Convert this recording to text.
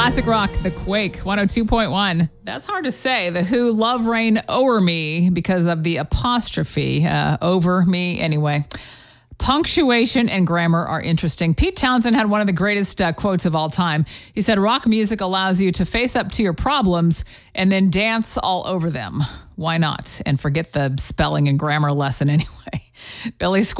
Classic rock, The Quake, 102.1. That's hard to say. The Who love reign o'er me because of the apostrophe over me. Anyway, punctuation and grammar are interesting. Pete Townsend had one of the greatest quotes of all time. He said, rock music allows you to face up to your problems and then dance all over them. Why not? And forget the spelling and grammar lesson anyway. Billy Squire.